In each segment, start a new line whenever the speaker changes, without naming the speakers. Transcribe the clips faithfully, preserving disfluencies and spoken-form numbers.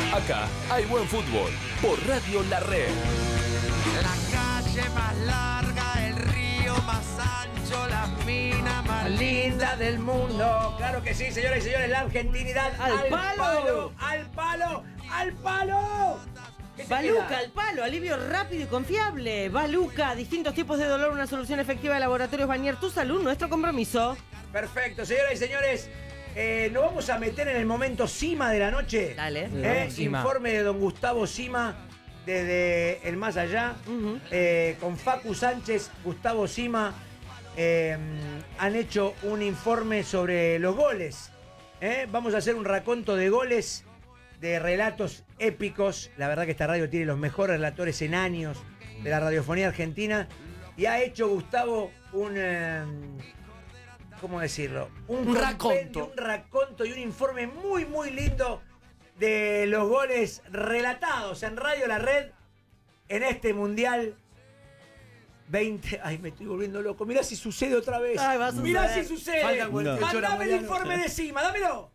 Acá hay buen fútbol por Radio La Red.
La calle más larga, el río más ancho, la mina más linda del mundo.
Claro que sí, señoras y señores, la argentinidad
¡Al
al,
palo!
palo, al palo, al palo. ¿Qué te
Baluca,
queda?
al palo, alivio rápido y confiable. Baluca, distintos tipos de dolor, una solución efectiva de Laboratorios Banier, tu salud, nuestro compromiso.
Perfecto, señoras y señores, eh, nos vamos a meter en el momento cima de la noche.
Dale.
Eh,
Cima.
Informe de don Gustavo Cima desde el más allá,
Ujú.
eh, con Facu Sánchez, Gustavo Cima, eh, han hecho un informe sobre los goles. Eh, Vamos a hacer un raconto de goles, de relatos épicos. La verdad que esta radio tiene los mejores relatores en años de la radiofonía argentina. Y ha hecho Gustavo un... eh, ¿cómo decirlo?
Un
compendio,
raconto.
Un raconto y un informe muy, muy lindo de los goles relatados en Radio La Red en este Mundial veinte. Ay, me estoy volviendo loco. Mirá si sucede otra vez.
Ay, va a
Mirá
suceder.
si sucede.
Faltan cuarenta y ocho horas,
Mandame el
Mariano.
informe de Cima, dámelo.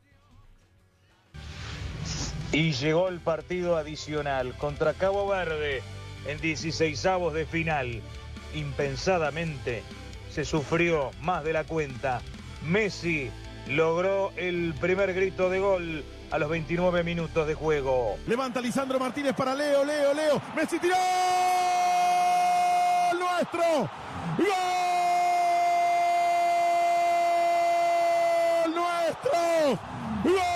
Y llegó el partido adicional contra Cabo Verde en dieciseisavos de final. Impensadamente se sufrió más de la cuenta. Messi logró el primer grito de gol a los veintinueve minutos de juego.
Levanta Lisandro Martínez para Leo, Leo, Leo. Messi tiró. ¡Nuestro! ¡Gol! ¡Nuestro! ¡Gol!